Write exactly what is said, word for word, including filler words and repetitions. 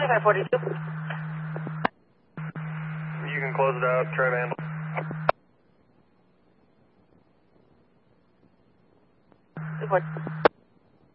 twenty-five forty-two. You can close it out, try to handle. Report.